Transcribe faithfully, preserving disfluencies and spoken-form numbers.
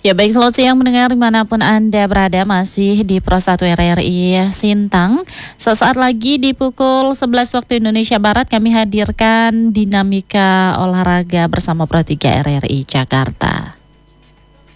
Ya baik, selamat siang mendengar dimanapun Anda berada, masih di Pro satu R R I Sintang. Sesaat lagi di pukul sebelas waktu Indonesia Barat kami hadirkan dinamika olahraga bersama Pro tiga R R I Jakarta.